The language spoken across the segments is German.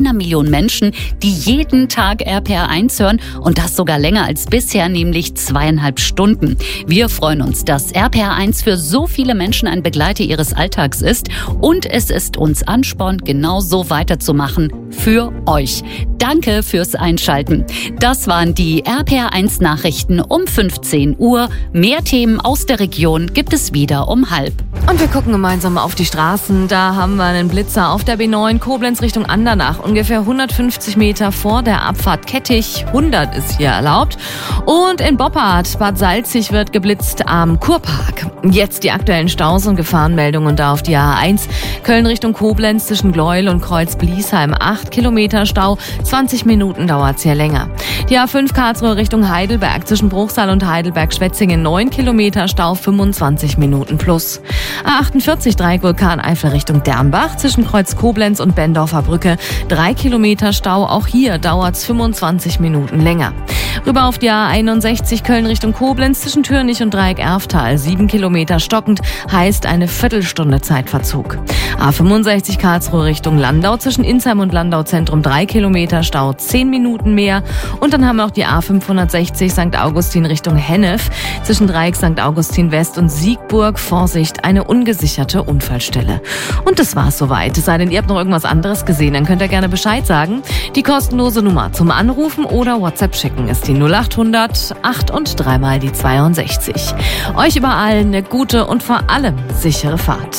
einer Million Menschen, die jeden Tag RPR1 hören und das sogar länger als bisher, nämlich 2,5 Stunden. Wir freuen uns, dass RPR1 für so viele Menschen ein Begleiter ihres Alltags ist und es ist uns Ansporn, genau so weiterzumachen für euch. Danke fürs Einschalten. Das waren die RPR1 Nachrichten um 15 Uhr. Mehr Themen aus der Region gibt es wieder um 12:30. Und wir gucken gemeinsam auf die Straßen. Da haben wir einen Blitzer auf der B9 Koblenz Richtung Andernach. Ungefähr 150 Meter vor der Abfahrt Kettich. 100 ist hier erlaubt. Und in Boppard, Bad Salzig, wird geblitzt am Kurpark. Jetzt die aktuellen Staus und Gefahrenmeldungen da auf die A1. Köln Richtung Koblenz zwischen Gleuel und Kreuz-Bliesheim. 8 Kilometer Stau. 20 Minuten dauert's hier länger. Die A5 Karlsruhe Richtung Heidelberg zwischen Bruchsal und Heidelberg-Schwetzingen. 9 Kilometer Stau. 25 Minuten plus. A48 Dreieck Vulkaneifel Richtung Dernbach zwischen Kreuz Koblenz und Bendorfer Brücke. 3 Kilometer Stau. Auch hier dauert's 25 Minuten länger. Rüber auf die A61 Köln Richtung Koblenz zwischen Türnich und Dreieck Erftal. 7 Kilometer stockend, heißt eine Viertelstunde Zeitverzug. A65 Karlsruhe Richtung Landau zwischen Insheim und Landau Zentrum. 3 Kilometer Stau, 10 Minuten mehr. Und dann haben wir auch die A560 St. Augustin Richtung Hennef zwischen Dreieck St. Augustin West und Siegburg. Vorsicht, eine ungesicherte Unfallstelle. Und das war's soweit. Es sei denn, ihr habt noch irgendwas anderes gesehen, dann könnt ihr gerne Bescheid sagen. Die kostenlose Nummer zum Anrufen oder WhatsApp schicken ist die 0800 8 und 3 mal die 62. Euch überall eine gute und vor allem sichere Fahrt.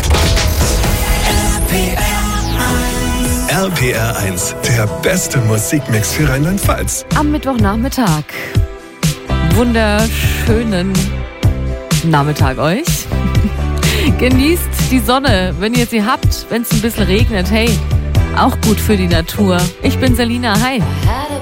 RPR1, der beste Musikmix für Rheinland-Pfalz. Am Mittwochnachmittag. Wunderschönen Nachmittag euch. Genießt die Sonne, wenn ihr sie habt, wenn es ein bisschen regnet. Hey, auch gut für die Natur. Ich bin Selina, hi.